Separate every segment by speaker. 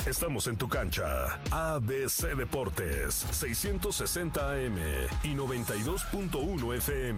Speaker 1: Estamos en tu cancha. ABC Deportes, 660 AM y 92.1 FM.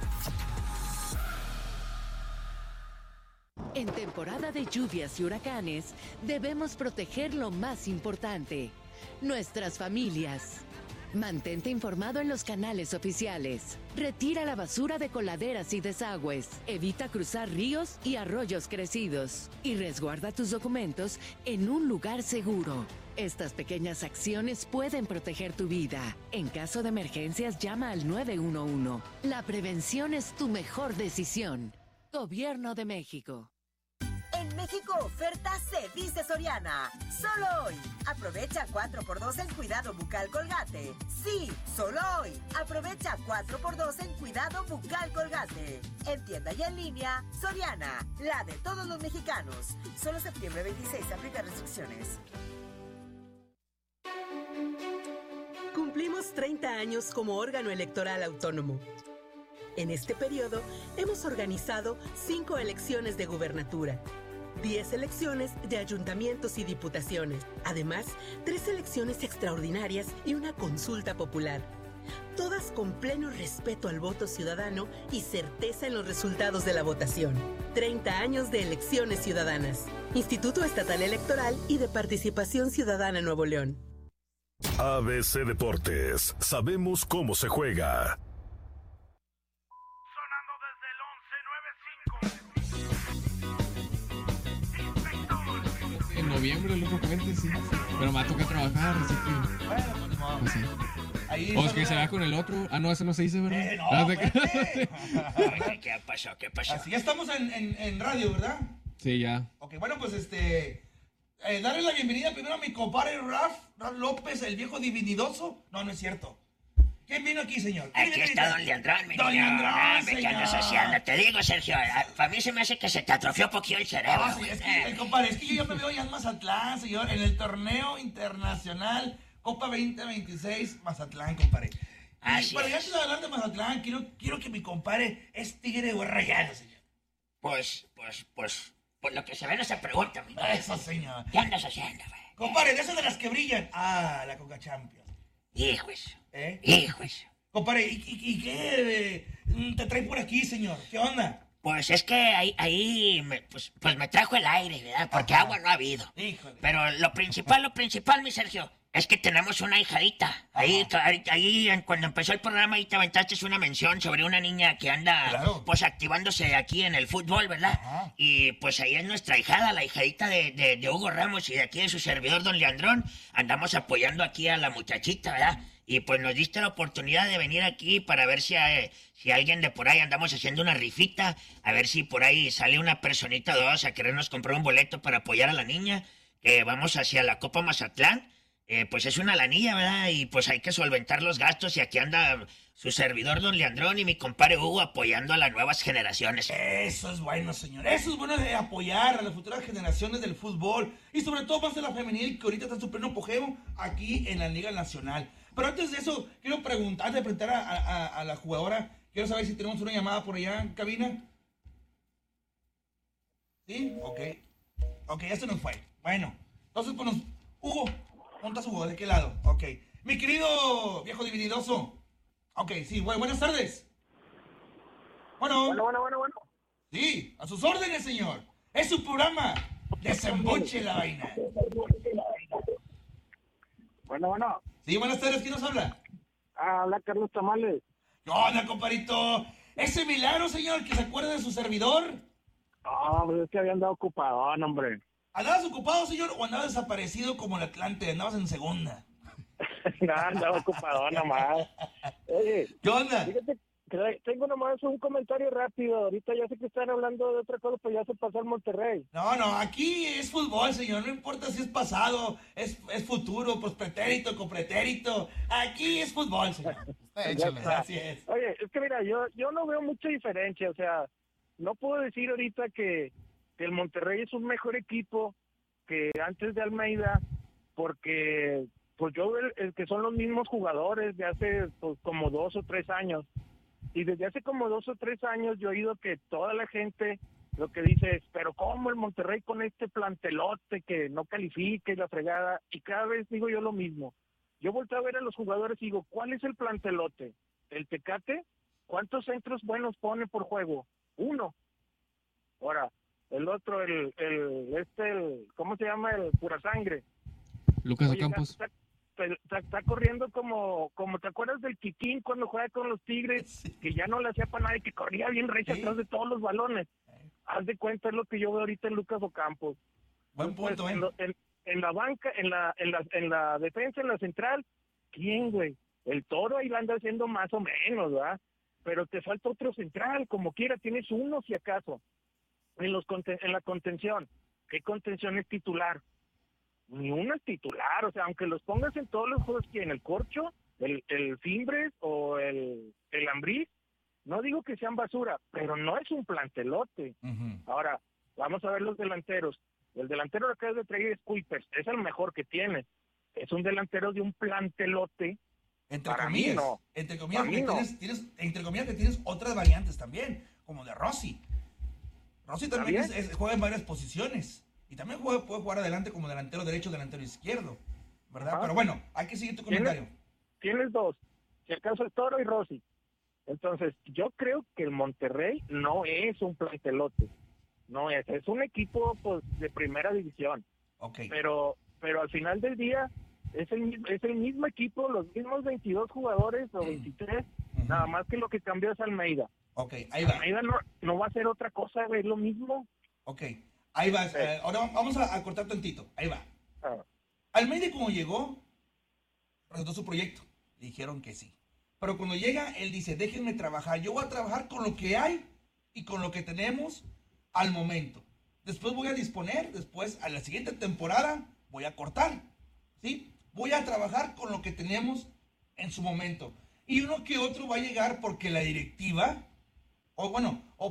Speaker 2: En temporada de lluvias y huracanes, debemos proteger lo más importante, nuestras familias. Mantente informado en los canales oficiales. Retira la basura de coladeras y desagües. Evita cruzar ríos y arroyos crecidos. Y resguarda tus documentos en un lugar seguro. Estas pequeñas acciones pueden proteger tu vida. En caso de emergencias, llama al 911. La prevención es tu mejor decisión. Gobierno de México.
Speaker 3: En México, oferta se dice Soriana. Solo hoy. Aprovecha 4x2 en cuidado bucal Colgate. Sí, solo hoy. Aprovecha 4x2 en cuidado bucal Colgate. En tienda y en línea, Soriana. La de todos los mexicanos. Solo septiembre 26, aplica restricciones.
Speaker 4: Cumplimos 30 años como órgano electoral autónomo. En este periodo, hemos organizado 5 elecciones de gubernatura, 10 elecciones de ayuntamientos y diputaciones, además, 3 elecciones extraordinarias y una consulta popular. Todas con pleno respeto al voto ciudadano y certeza en los resultados de la votación. 30 años de elecciones ciudadanas. Instituto Estatal Electoral y de Participación Ciudadana Nuevo León.
Speaker 1: ABC Deportes, sabemos cómo se juega.
Speaker 5: En noviembre, lógicamente, sí. Pero me va a tocar trabajar, así que...
Speaker 6: Bueno,
Speaker 5: pues sí.
Speaker 6: Ahí
Speaker 5: O es que se va con el otro. Ah, no, eso no se dice, ¿verdad?
Speaker 6: No,
Speaker 7: ¿Qué pasó?
Speaker 6: Así ya estamos en radio, ¿verdad?
Speaker 5: Sí, ya.
Speaker 6: Ok, bueno, pues darle la bienvenida primero a mi compadre Raf López, el viejo divididoso. No, no es cierto. ¿Quién vino aquí, señor?
Speaker 7: Aquí está Don Leandrón, mi
Speaker 6: Don
Speaker 7: niño.
Speaker 6: Leandrón,
Speaker 7: ¿Qué
Speaker 6: señor.
Speaker 7: andas haciendo? Te digo, Sergio, para mí se me hace que se te atrofió poquito el cerebro.
Speaker 6: Ah, sí, es que, compadre, es que yo ya me veo ya en Mazatlán, señor, en el torneo internacional Copa 2026 Mazatlán, compadre.
Speaker 7: Así
Speaker 6: Bueno, ya
Speaker 7: es.
Speaker 6: antes de hablar de Mazatlán, quiero que mi compadre es tigre o es rayado, señor.
Speaker 7: Pues, lo que se ve no se pregunta, mi niño.
Speaker 6: Eso, señor.
Speaker 7: ¿Qué andas haciendo, güey?
Speaker 6: Compadre, de esas de las que brillan. Ah, la Coca Champions.
Speaker 7: Hijo eso.
Speaker 6: ¿Eh?
Speaker 7: Hijo eso.
Speaker 6: Compadre, ¿y qué te trae por aquí, señor? ¿Qué onda?
Speaker 7: Pues es que ahí me trajo el aire, ¿verdad? Porque agua no ha habido.
Speaker 6: Híjole.
Speaker 7: Pero lo principal, mi Sergio, es que tenemos una hijadita. Ahí cuando empezó el programa, ahí te aventaste una mención sobre una niña que anda,
Speaker 6: Claro.
Speaker 7: pues, activándose aquí en el fútbol, ¿verdad?
Speaker 6: Ajá.
Speaker 7: Y pues ahí es nuestra hijada, la hijadita de Hugo Ramos y de aquí de su servidor, Don Leandrón. Andamos apoyando aquí a la muchachita, ¿verdad? Y pues nos diste la oportunidad de venir aquí para ver si alguien de por ahí andamos haciendo una rifita, a ver si por ahí sale una personita o dos a querernos comprar un boleto para apoyar a la niña, que vamos hacia la Copa Mazatlán. Pues es una lanilla, ¿verdad? Y pues hay que solventar los gastos y aquí anda su servidor Don Leandrón y mi compadre Hugo apoyando a las nuevas generaciones.
Speaker 6: Eso es bueno, señor. Eso es bueno de apoyar a las futuras generaciones del fútbol. Y sobre todo más de la femenil, que ahorita está en su pleno apogeo aquí en la Liga Nacional. Pero antes de eso, quiero preguntar, antes de preguntar a la jugadora, quiero saber si tenemos una llamada por allá en cabina. ¿Sí? Ok, ya se nos fue. Bueno, entonces pues Hugo, ¿dónde está su Hugo? ¿De qué lado? Ok. Mi querido viejo divididoso. Ok, sí, buenas tardes. Bueno. Sí, a sus órdenes, señor. Es su programa. Desemboche la vaina.
Speaker 8: Bueno.
Speaker 6: Sí, buenas tardes. ¿Quién nos habla?
Speaker 8: Habla Carlos Tamales.
Speaker 6: ¿Qué onda, compadrito? Ese milagro, señor, que se acuerda de su servidor.
Speaker 8: Pues es que había andado ocupado, hombre.
Speaker 6: ¿Andabas ocupado, señor, o andabas desaparecido como el Atlante? ¿Andabas en segunda?
Speaker 8: No, andaba ocupado nomás. Oye,
Speaker 6: ¿Qué onda?
Speaker 8: fíjate, tengo nomás un comentario rápido. Ahorita ya sé que están hablando de otra cosa, pues ya se pasó al Monterrey.
Speaker 6: No, aquí es fútbol, señor. No importa si es pasado, es futuro, pues pretérito, con pretérito. Aquí es fútbol, señor.
Speaker 8: Échale.
Speaker 6: Así es.
Speaker 8: Oye, es que mira, yo no veo mucha diferencia. O sea, no puedo decir ahorita que el Monterrey es un mejor equipo que antes de Almeida, porque pues yo veo el que son los mismos jugadores de hace pues, como 2 o 3 años. Y desde hace como 2 o 3 años yo he oído que toda la gente lo que dices, pero ¿cómo el Monterrey con este plantelote que no califica y la fregada? Y cada vez digo yo lo mismo. Yo volteo a ver a los jugadores y digo, ¿cuál es el plantelote? ¿El Tecate? ¿Cuántos centros buenos pone por juego? 1. Ahora, el otro, ¿cómo se llama? El pura sangre.
Speaker 5: Lucas
Speaker 8: Oye,
Speaker 5: Ocampos.
Speaker 8: Está corriendo como te acuerdas del Kikín cuando juega con los Tigres, que ya no le hacía para nada y que corría bien recha atrás de todos los balones. Haz de cuenta, es lo que yo veo ahorita en Lucas Ocampos.
Speaker 6: Buen punto,
Speaker 8: pues, en la banca, en la defensa, en la central, ¿quién, güey? El Toro ahí la anda haciendo más o menos, ¿verdad? Pero te falta otro central, como quiera, tienes uno si acaso. En la contención, ¿qué contención es titular? Ni uno es titular, o sea, aunque los pongas en todos los juegos, ¿quién? ¿El Corcho? ¿El Fimbres? ¿O el Ambriz? No digo que sean basura, pero no es un plantelote.
Speaker 6: Uh-huh.
Speaker 8: Ahora, vamos a ver los delanteros. El delantero que acabas de traer es Kuipers, es el mejor que tiene. Es un delantero de un plantelote.
Speaker 6: Entre
Speaker 8: Para
Speaker 6: comillas,
Speaker 8: mí no.
Speaker 6: entre comillas,
Speaker 8: Para mí no.
Speaker 6: entre comillas que tienes otras variantes también, como de Rossi. Rossi también juega en varias posiciones. Y también puede jugar adelante como delantero derecho, delantero izquierdo, ¿verdad?
Speaker 8: Ajá.
Speaker 6: Pero bueno, hay que seguir tu comentario.
Speaker 8: Tienes 2, si acaso el Toro y Rossi. Entonces, yo creo que el Monterrey no es un plantelote. No es un equipo pues de primera división.
Speaker 6: Okay.
Speaker 8: Pero al final del día es el mismo equipo, los mismos 22 jugadores o 23, nada más que lo que cambió es Almeida.
Speaker 6: Ok, ahí va.
Speaker 8: Almeida no va a hacer otra cosa, es lo mismo.
Speaker 6: Ok, ahí va. Ahora vamos a cortar tantito. Ahí va. Almeida, como llegó, presentó su proyecto. Le dijeron que sí. Pero cuando llega, él dice, déjenme trabajar. Yo voy a trabajar con lo que hay y con lo que tenemos al momento. Después voy a disponer, después a la siguiente temporada voy a cortar. ¿Sí? Voy a trabajar con lo que tenemos en su momento. Y uno que otro va a llegar porque la directiva, o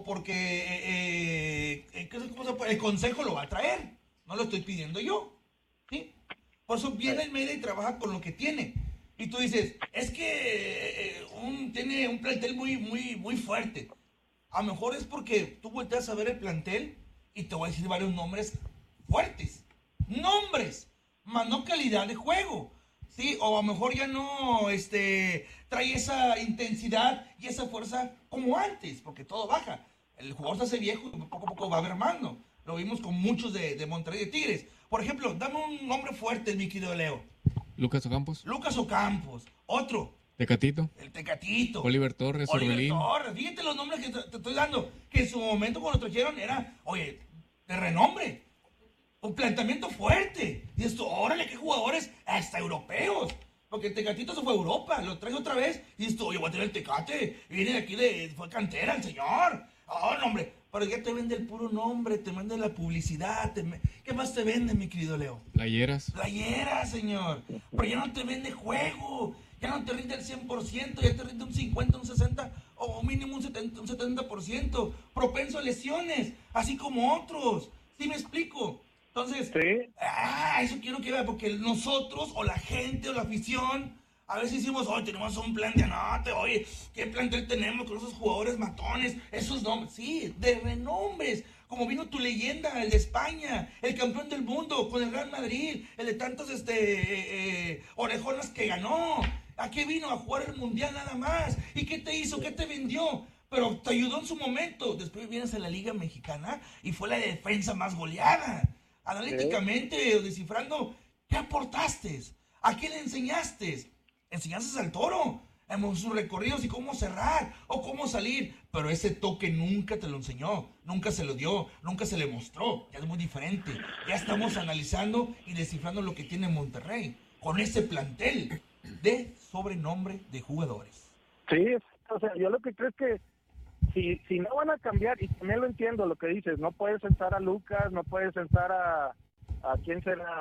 Speaker 6: porque el consejo lo va a traer. No lo estoy pidiendo yo. ¿Sí? Por eso viene Almeida y trabaja con lo que tiene. Y tú dices, es que tiene un plantel muy fuerte. A lo mejor es porque tú volteas a ver el plantel y te voy a decir varios nombres fuertes. Nombres, más no calidad de juego. ¿Sí? O a lo mejor ya no trae esa intensidad y esa fuerza como antes, porque todo baja. El jugador se hace viejo y poco a poco va mermando. Lo vimos con muchos de Monterrey de Tigres. Por ejemplo, dame un nombre fuerte, mi querido Leo.
Speaker 5: Lucas Ocampos.
Speaker 6: Lucas Ocampos. Otro.
Speaker 5: Tecatito.
Speaker 6: El Tecatito.
Speaker 5: Oliver Torres, Orbelín.
Speaker 6: Fíjate los nombres que te estoy dando. Que en su momento cuando trajeron era, oye, de renombre. Un planteamiento fuerte. Y esto, órale, qué jugadores hasta europeos. Porque el Tecatito se fue a Europa. Lo traes otra vez. Y esto, oye, voy a tener el Tecate. Viene de aquí fue cantera el señor. Oh, no, hombre. Pero ya te vende el puro nombre, te vende la publicidad. ¿Qué más te vende, mi querido Leo?
Speaker 5: Playeras.
Speaker 6: Playeras, señor. Pero ya no te vende juego. Ya no te rinde el 100%, ya te rinde un 50, un 60 o mínimo un 70%. Propenso a lesiones, así como otros. ¿Sí me explico? Entonces,
Speaker 8: ¿sí?
Speaker 6: Eso quiero que vea, porque nosotros, o la gente, o la afición, a veces decimos, oye, tenemos un plan de anote, oye, ¿qué plantel tenemos con esos jugadores matones? Esos nombres, sí, de renombres. Como vino tu leyenda, el de España, el campeón del mundo con el Real Madrid, el de tantos orejonas que ganó. ¿A qué vino? A jugar el mundial nada más. ¿Y qué te hizo? ¿Qué te vendió? Pero te ayudó en su momento. Después vienes a la Liga Mexicana y fue la defensa más goleada. Analíticamente, descifrando, ¿qué aportaste? ¿A qué le enseñaste? ¿Enseñaste al Toro? En sus recorridos y cómo cerrar o cómo salir. Pero ese toque nunca te lo enseñó, nunca se lo dio, nunca se le mostró. Ya es muy diferente. Ya estamos analizando y descifrando lo que tiene Monterrey con ese plantel de sobrenombre de jugadores.
Speaker 8: Sí, o sea, yo lo que creo es que si no van a cambiar, y también lo entiendo lo que dices, no puedes sentar a Lucas, no puedes sentar a quién será,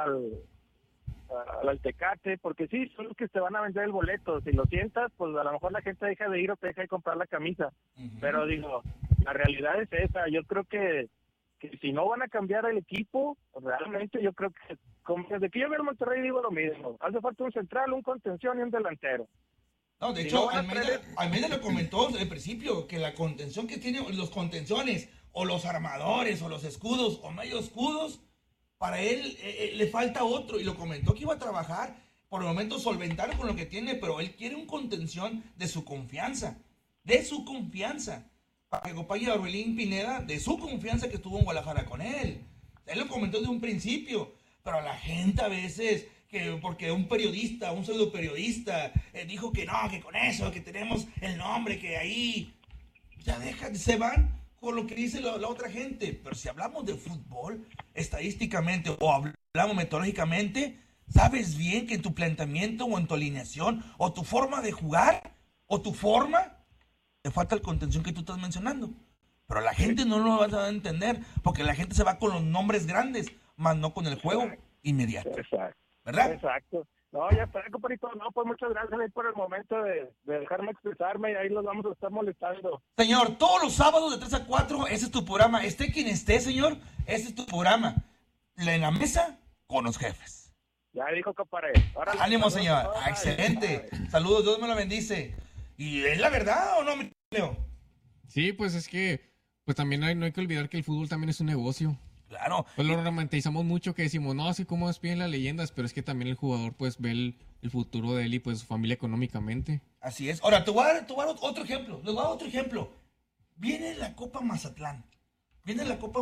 Speaker 8: al Tecate, porque sí, son los que te van a vender el boleto. Si lo sientas, pues a lo mejor la gente deja de ir o te deja de comprar la camisa. Pero digo, la realidad es esa. Yo creo que si no van a cambiar el equipo, realmente yo creo que desde que yo veo Monterrey digo lo mismo. Hace falta un central, un contención y un delantero.
Speaker 6: No, de hecho, Almeida lo comentó al principio, que la contención que tienen, los contenciones, o los armadores, o los escudos, o medio escudos, para él le falta otro, y lo comentó que iba a trabajar, por el momento solventar con lo que tiene, pero él quiere un contención de su confianza, para que acompañe a Orbelín Pineda, de su confianza que estuvo en Guadalajara con él. Él lo comentó desde un principio, pero a la gente a veces, que porque un periodista, un pseudo periodista, dijo que no, que con eso, que tenemos el nombre, que ahí, ya dejan, se van con lo que dice la otra gente. Pero si hablamos de fútbol, estadísticamente, o hablamos metodológicamente, sabes bien que en tu planteamiento, o en tu alineación, o tu forma de jugar, o tu forma, te falta el contención que tú estás mencionando. Pero la gente no lo va a entender, porque la gente se va con los nombres grandes, más no con el juego inmediato.
Speaker 8: Exacto.
Speaker 6: ¿Verdad?
Speaker 8: Exacto. No, ya está, compadrito. No, pues muchas gracias ahí por el momento de dejarme expresarme, y ahí los vamos a estar molestando.
Speaker 6: Señor, todos los sábados de 3 a 4, ese es tu programa. Esté quien esté, señor, ese es tu programa. En la mesa, con los jefes.
Speaker 8: Ya dijo, compadre. Órale,
Speaker 6: Ánimo,
Speaker 8: saludos,
Speaker 6: señor.
Speaker 8: bye.
Speaker 6: Excelente.
Speaker 8: Bye.
Speaker 6: Saludos, Dios me lo bendice. ¿Y es la verdad o no, mi Leo?
Speaker 5: Sí, pues es que pues también no hay que olvidar que el fútbol también es un negocio.
Speaker 6: Claro.
Speaker 5: Pues lo romantizamos mucho, que decimos, no, así como despiden las leyendas, pero es que también el jugador pues ve el futuro de él y pues su familia económicamente.
Speaker 6: Así es. Ahora, te voy a dar otro ejemplo. Les voy a dar otro ejemplo. Viene la Copa Mazatlán. Ahí en la Copa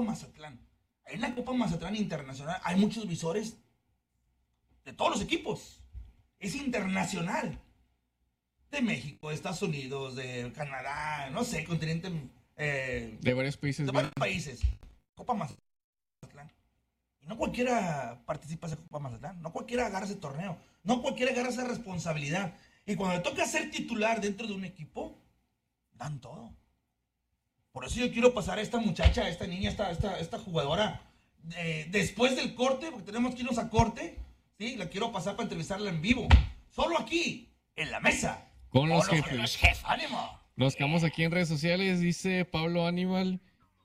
Speaker 6: Mazatlán Internacional hay muchos visores de todos los equipos. Es internacional. De México, de Estados Unidos, de Canadá, no sé, continente...
Speaker 5: de varios países.
Speaker 6: De varios países. Copa Mazatlán. Y no cualquiera participa en esa Copa Mazatlán. No cualquiera agarra ese torneo. No cualquiera agarra esa responsabilidad. Y cuando le toca ser titular dentro de un equipo, dan todo. Por eso yo quiero pasar a esta muchacha, a esta niña, esta jugadora, después del corte, porque tenemos que irnos a corte, ¿sí? La quiero pasar para entrevistarla en vivo. Solo aquí, en la mesa.
Speaker 5: Con los jefes.
Speaker 6: ¡Ánimo!
Speaker 5: Nos quedamos aquí en redes sociales, dice Pablo Animal.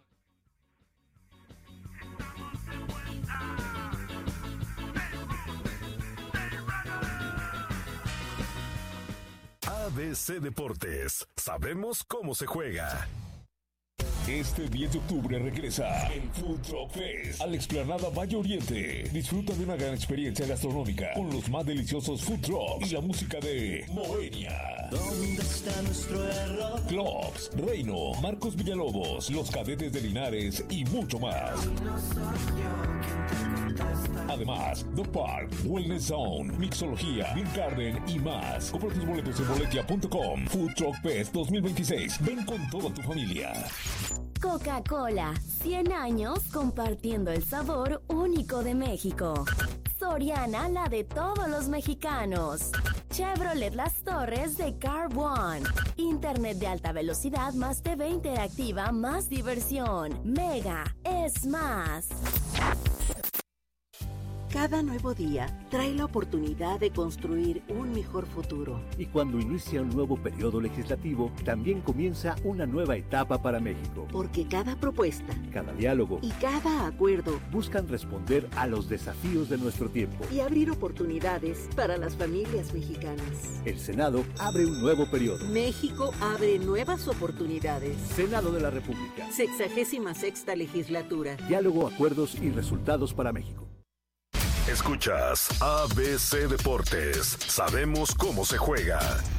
Speaker 1: ABC Deportes. Sabemos cómo se juega.
Speaker 9: Este 10 de octubre regresa el Food Truck Fest a la explanada Valle Oriente. Disfruta de una gran experiencia gastronómica con los más deliciosos food trucks y la música de Moenia. ¿Dónde está nuestro error? Clubs, Reino, Marcos Villalobos, Los Cadetes de Linares y mucho más. Además, The Park, Wellness Zone, Mixología, Bill Garden y más. Compra tus boletos en boletia.com. Food Truck Fest 2026. Ven con toda tu familia.
Speaker 10: Coca-Cola, 100 años compartiendo el sabor único de México. Soriana, la de todos los mexicanos. Chevrolet Las Torres de Car One. Internet de alta velocidad más TV interactiva más diversión. Mega es más.
Speaker 11: Cada nuevo día trae la oportunidad de construir un mejor futuro.
Speaker 12: Y cuando inicia un nuevo periodo legislativo, también comienza una nueva etapa para México.
Speaker 11: Porque cada propuesta,
Speaker 12: cada diálogo
Speaker 11: y cada acuerdo
Speaker 12: buscan responder a los desafíos de nuestro tiempo
Speaker 11: y abrir oportunidades para las familias mexicanas.
Speaker 12: El Senado abre un nuevo periodo.
Speaker 11: México abre nuevas oportunidades.
Speaker 12: Senado de la República.
Speaker 11: 66ª legislatura.
Speaker 12: Diálogo, acuerdos y resultados para México.
Speaker 1: Escuchas ABC Deportes. Sabemos cómo se juega.